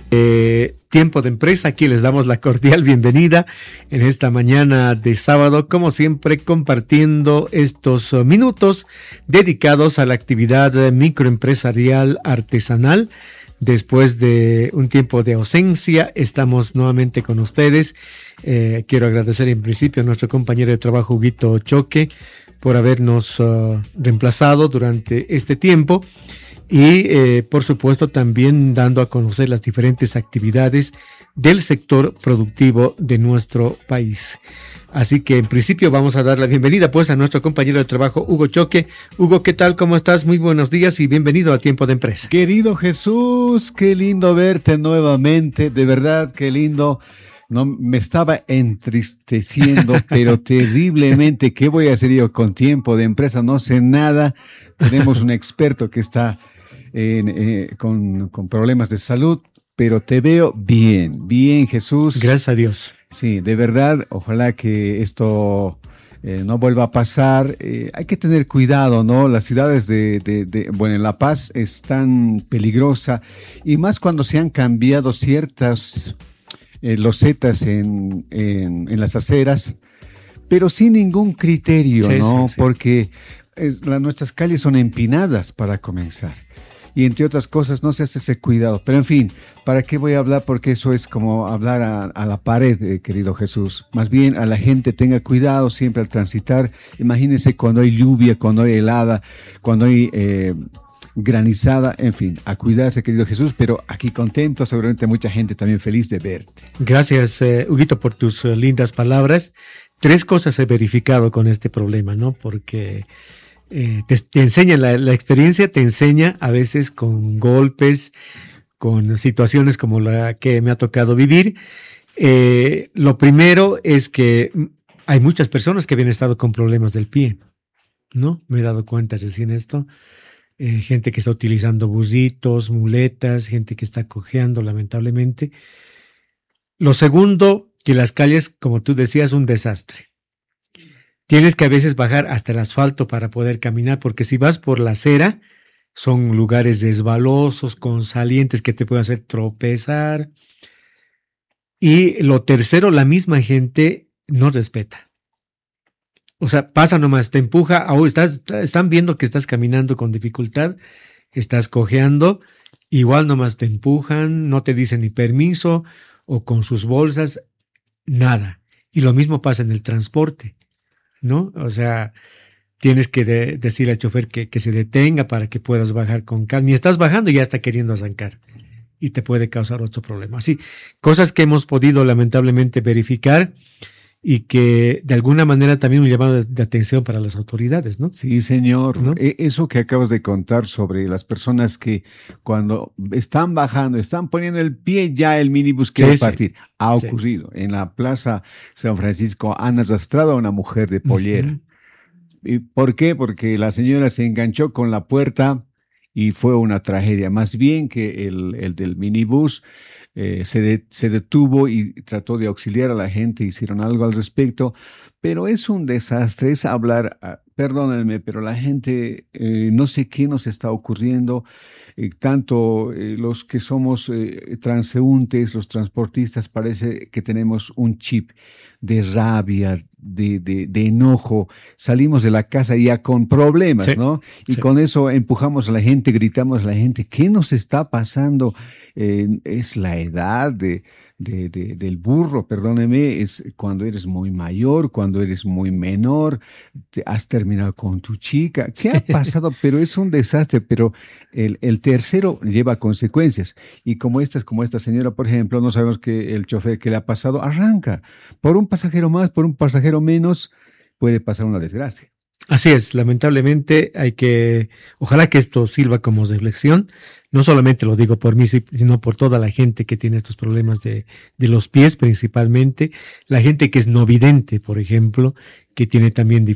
Tiempo de Empresa, aquí les damos la cordial bienvenida en esta mañana de sábado, como siempre compartiendo estos minutos dedicados a la actividad microempresarial artesanal. Después de un tiempo de ausencia, estamos nuevamente con ustedes. Quiero agradecer en principio a nuestro compañero de trabajo, Huguito Choque, por habernos reemplazado durante este tiempo. Y por supuesto también dando a conocer las diferentes actividades del sector productivo de nuestro país. Así que en principio vamos a dar la bienvenida pues a nuestro compañero de trabajo, Hugo Choque. Hugo, ¿qué tal? ¿Cómo estás? Muy buenos días y bienvenido a Tiempo de Empresa. Querido Jesús, qué lindo verte nuevamente, de verdad, qué lindo. No, me estaba entristeciendo, pero terriblemente. ¿Qué voy a hacer yo con Tiempo de Empresa? No sé nada. Tenemos un experto que está con problemas de salud, pero te veo bien, Jesús. Gracias a Dios. Sí, de verdad, ojalá que esto no vuelva a pasar. Hay que tener cuidado, ¿no? Las ciudades en La Paz es tan peligrosa, y más cuando se han cambiado ciertas losetas en las aceras, pero sin ningún criterio, sí, ¿no? Sí. Porque nuestras calles son empinadas para comenzar. Y entre otras cosas no se hace ese cuidado. Pero en fin, ¿para qué voy a hablar? Porque eso es como hablar a la pared, querido Jesús. Más bien a la gente tenga cuidado siempre al transitar. Imagínense cuando hay lluvia, cuando hay helada, cuando hay granizada, en fin, a cuidarse, querido Jesús. Pero aquí contento, seguramente mucha gente también feliz de verte. Gracias, Huguito, por tus lindas palabras. 3 cosas he verificado con este problema, ¿no? Porque te enseña la experiencia, te enseña a veces con golpes, con situaciones como la que me ha tocado vivir. Lo primero es que hay muchas personas que habían estado con problemas del pie, ¿no? Me he dado cuenta recién esto. Gente que está utilizando busitos, muletas, gente que está cojeando lamentablemente. Lo segundo, que las calles, como tú decías, un desastre. Tienes que a veces bajar hasta el asfalto para poder caminar, porque si vas por la acera, son lugares resbalosos, con salientes que te pueden hacer tropezar. Y lo tercero, la misma gente no respeta. O sea, pasa nomás, te empuja, están viendo que estás caminando con dificultad, estás cojeando, igual nomás te empujan, no te dicen ni permiso, o con sus bolsas, nada. Y lo mismo pasa en el transporte, ¿no? O sea, tienes que decirle al chofer que se detenga para que puedas bajar con calma. Y estás bajando y ya está queriendo arrancar y te puede causar otro problema. Así, cosas que hemos podido lamentablemente verificar y que de alguna manera también un llamado de atención para las autoridades, ¿no? Sí, señor. ¿No? Eso que acabas de contar sobre las personas que cuando están bajando, están poniendo el pie, ya el minibús quiere partir. Sí. Ha ocurrido. Sí. En la Plaza San Francisco han arrastrado a una mujer de pollera. Uh-huh. ¿Y por qué? Porque la señora se enganchó con la puerta y fue una tragedia. Más bien que el del minibús se detuvo y trató de auxiliar a la gente, hicieron algo al respecto, pero es un desastre, es hablar, perdónenme, pero la gente, no sé qué nos está ocurriendo, tanto los que somos transeúntes, los transportistas, parece que tenemos un chip de rabia, de enojo, salimos de la casa ya con problemas, sí, ¿no? Y sí, con eso empujamos a la gente, gritamos a la gente, ¿qué nos está pasando? Es la edad del burro, perdóneme, es cuando eres muy mayor, cuando eres muy menor, has terminado con tu chica, ¿qué ha pasado? Pero es un desastre, pero el tercero lleva consecuencias, y como esta señora, por ejemplo, no sabemos que el chofer que le ha pasado, arranca, por un pasajero más, por un pasajero menos, puede pasar una desgracia. Así es, lamentablemente ojalá que esto sirva como reflexión. No solamente lo digo por mí, sino por toda la gente que tiene estos problemas de los pies principalmente, la gente que es no vidente, por ejemplo, que tiene también